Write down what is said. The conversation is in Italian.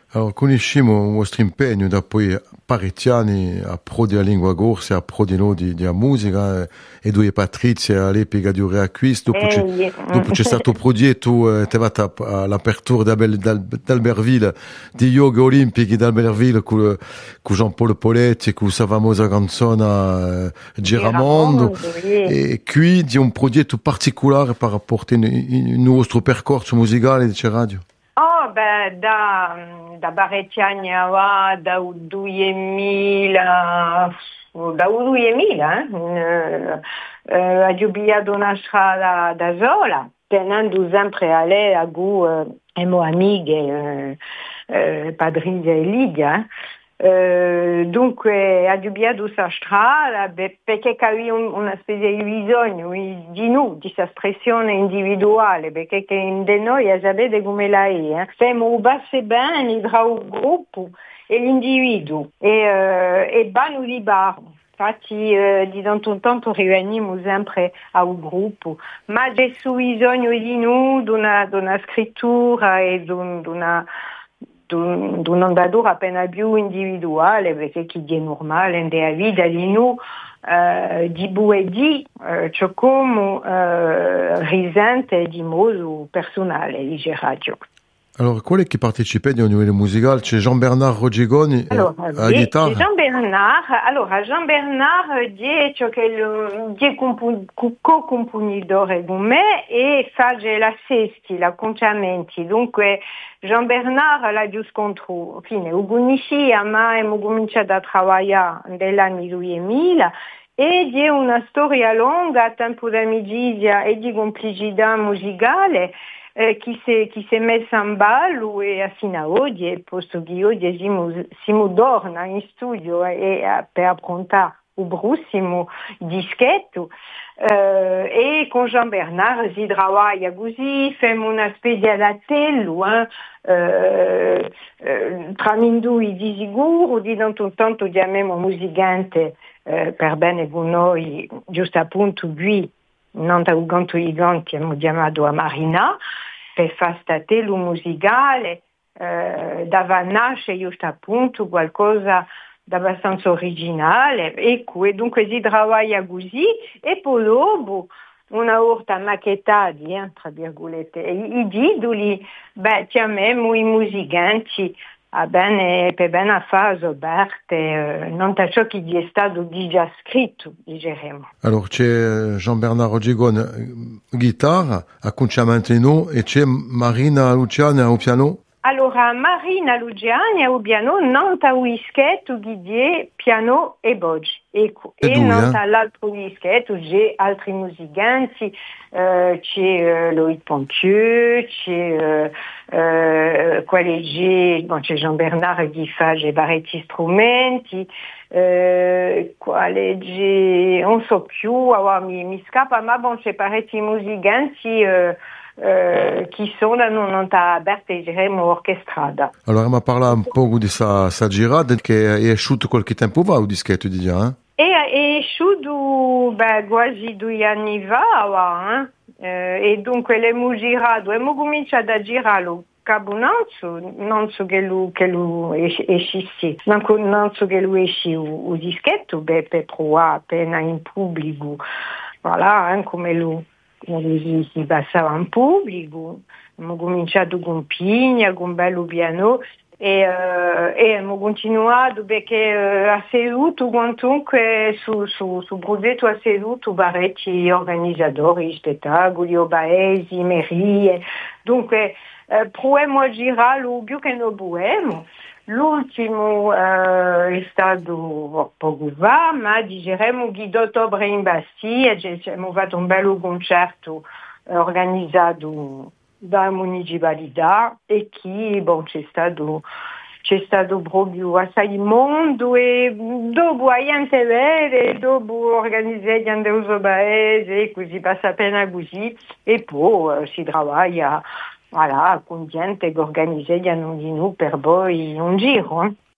Allora, conosciamo il vostro impegno da poi parecchi anni a pro della lingua corsa, a pro di noi della musica, e due Patrizia all'epoca di un riacquisto, dopo c'è stato il progetto, all'apertura d'Albertville, di yoga olimpici d'Albertville con Jean-Paul Poletti, con sa famosa canzone Giramondo, e qui di un progetto particolare per apportare il nostro percorso musicale di radio. Oh, beh, da parecchi anni avanti, da 2000, ho giubilato una strada da sola, tenendo sempre a lei, a gu, e mie amiche, Patrizia e Lidia. Dunque ha giubilato questa strada perché avevo una specie di bisogno di noi, di questa espressione individuale, perché di noi sapete come la è, siamo basse bene tra il gruppo e l'individuo e vanno libero. Infatti di tanto in tanto riveniamo sempre al gruppo, ma c'è bisogno di noi, di una scrittura e di un'ondatura appena più individuale, perché chi è normale nella vita di noi, di buedì, ciò come risente di modo personale, dice radio. Allora, quelli che partecipano a livello musicale c'è Jean-Bernard Rogigoni alla chitarra. Jean-Bernard è co-componitore con me e fa la sesti, l'acconciamenti. Dunque Jean-Bernard l'ha giusto contro. Fine, ho conosciuto, ma abbiamo cominciato a lavorare nell'anno 2000 e è una storia lunga a tempo di amicizia e di complicità musicale. Chi si è messa in ballo e fino a oggi, posto che oggi siamo torna in studio per approntare il prossimo dischetto, e con Jean-Bernard si lavora così, facciamo una specie di attello, tra noi di sicuro, di tanto in tanto chiamiamo musicante per bene con noi, giusto appunto qui. Non da un canto di che abbiamo chiamato a Marina per fare statello musicale, dava nascere giusto appunto qualcosa di abbastanza originale, ecco, e dunque si lavora così e poi dopo una volta macchettati, tra virgolette, i titoli, chiamiamo i musicanti per bene fare Robert, non da ciò che gli è stato già scritto, diremo. Allora c'è Jean-Bernard Rogigoni chitarra, acconciamento e c'è Marina Luciani al piano. Allora Marina Luciani al piano non da whisketto che piano e voce, ecco, e non dall'altro whisketto c'è altri musicanti, c'è Loïc Pontieux, c'è c'è Jean-Bernard che fa vari strumenti, non so più, mi scappa, ma c'è parecchi musicanti che sono aperti, diremo, orchestrata. Allora, ma parla un po' di sa girata che è uscito qualche tempo fa, o dischetto di già? È uscito quasi 2 anni fa, e dunque l'abbiamo girato, abbiamo cominciato a girarlo. Non so che lui esci, non so che lui esci il dischetto per provare appena in pubblico, voilà, come lui si passava in pubblico. Abbiamo cominciato con Pigna, con bello piano e abbiamo continuato perché ha seduto quantunque su progetto ha seduto parecchi organizzatori, spettacoli, paesi, merie, dunque proviamo a girarlo più che non possiamo. L'ultimo è stato poco fa, ma diremo che d'ottobre in Bastia abbiamo fatto un bello concerto organizzato dalla municipalità e che c'è stato proprio assai mondo e dopo niente vede, dopo organizzare gli altri paesi, così passa appena così e poi si lavora. Voilà, con gente che organizzano di noi per voi un giro.